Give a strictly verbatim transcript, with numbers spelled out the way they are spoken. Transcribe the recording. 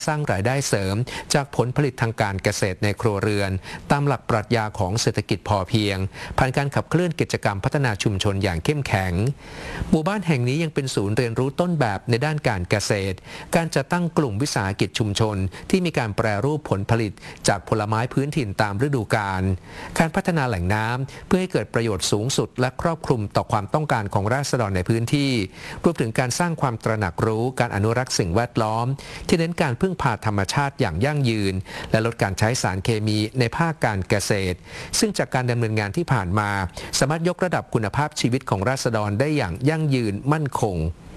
สร้างรายได้เสริมจากผลผลิตทางการเกษตรในครัวเรือนตามหลักปรัชญาของเศรษฐกิจพอเพียงผ่านการขับเคลื่อนกิจกรรมพัฒนาชุมชนอย่างเข้มแข็งหมู่บ้านแห่งนี้ยังเป็นศูนย์เรียนรู้ต้นแบบในด้านการเกษตรการจัดตั้งกลุ่มวิสาหกิจชุมชนที่มีการแปรรูปผลผลิตจากผลไม้พื้นถิ่นตามฤดูกาลการพัฒนาแหล่งน้ำเพื่อให้เกิดประโยชน์สูงสุดและครอบคลุมต่อความต้องการของราษฎรในพื้นที่รวมถึงการสร้างความตระหนักรู้การอนุรักษ์สิ่งแวดล้อมที่เน้นการพึ่งพาธรรมชาติอย่างยั่งยืนและลดการใช้สารเคมีในภาคการเกษตรซึ่งจากการดำเนินงานที่ผ่านมาสามารถยกระดับคุณภาพชีวิตของราษฎรได้อย่างยั่งยืนมั่นคง